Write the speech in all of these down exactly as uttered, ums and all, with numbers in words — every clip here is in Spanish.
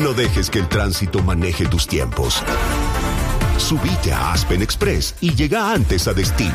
No dejes que el tránsito maneje tus tiempos. Subite a Aspen Express y llega antes a destino.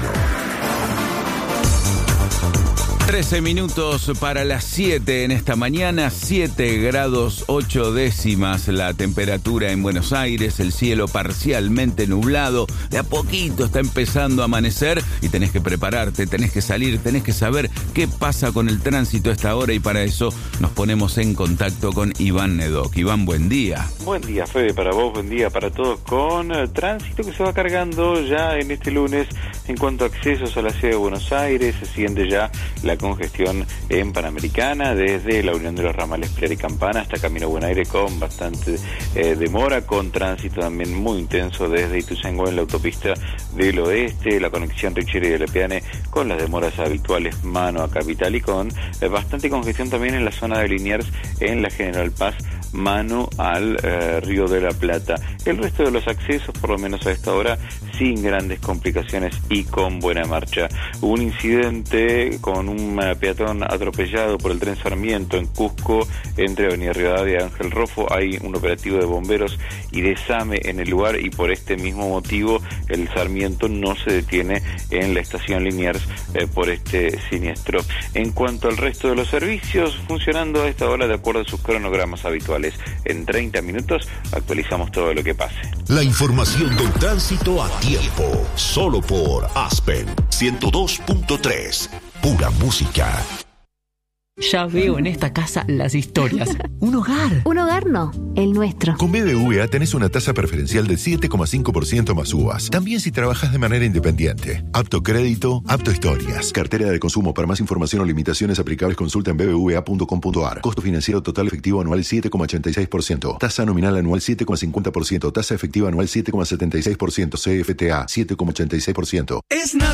trece minutos para las siete en esta mañana, siete grados ocho décimas la temperatura en Buenos Aires, el cielo parcialmente nublado, de a poquito está empezando a amanecer y tenés que prepararte, tenés que salir, tenés que saber qué pasa con el tránsito a esta hora y para eso nos ponemos en contacto con Iván Nedoc. Iván, buen día. Buen día, Fede, para vos, buen día para todos, con el tránsito que se va cargando ya en este lunes en cuanto a accesos a la ciudad de Buenos Aires. Se siente ya la congestión en Panamericana, desde la unión de los ramales Pilar y Campana hasta Camino Buen Aire, con bastante eh, demora, con tránsito también muy intenso desde Ituzaingó en la autopista del oeste, la conexión Richieri de Lepiane, con las demoras habituales mano a Capital, y con eh, bastante congestión también en la zona de Liniers, en la General Paz, mano al eh, Río de la Plata. El resto de los accesos, por lo menos a esta hora, sin grandes complicaciones y con buena marcha. Hubo un incidente con un uh, peatón atropellado por el tren Sarmiento en Cusco, entre Avenida Rivadavia y Ángel Rofo. Hay un operativo de bomberos y de SAME en el lugar, y por este mismo motivo el Sarmiento no se detiene en la estación Liniers eh, por este siniestro. En cuanto al resto de los servicios, funcionando a esta hora de acuerdo a sus cronogramas habituales. En treinta minutos actualizamos todo lo que pase. La información del tránsito a tiempo, solo por Aspen ciento dos punto tres, pura música. Ya veo en esta casa las historias. Un hogar. Un hogar no, el nuestro. Con B B V A tenés una tasa preferencial del siete coma cinco por ciento más U V A S. También si trabajas de manera independiente. Apto crédito, apto historias. Cartera de consumo. Para más información o limitaciones aplicables, consulta en b b v a punto com punto a r. Costo financiero total efectivo anual siete coma ochenta y seis por ciento. Tasa nominal anual siete coma cincuenta por ciento. Tasa efectiva anual siete coma setenta y seis por ciento. C F T A siete coma ochenta y seis por ciento. Es Navidad